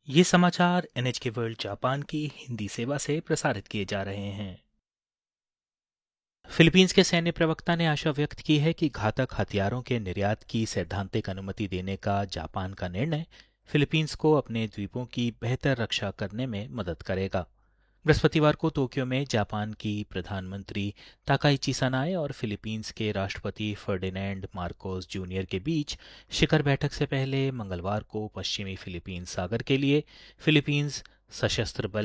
ये समाचार NHK world Japan की हिंदी सेवा से प्रसारित किए जा रहे हैं। फिलीपींस के सैन्य प्रवक्ता ने आशा व्यक्त की है कि घातक हथियारों के निर्यात की सैद्धांतिक अनुमति देने का जापान का निर्णय फिलीपींस को अपने द्वीपों की बेहतर रक्षा करने में मदद करेगा। बृहस्पतिवार को टोक्यो में जापान की प्रधानमंत्री ताकाइची सनाए और फिलीपींस के राष्ट्रपति फर्डिनेंड मार्कोस जूनियर के बीच शिखर बैठक से पहले मंगलवार को पश्चिमी फिलीपींस सागर के लिए फिलीपींस सशस्त्र बल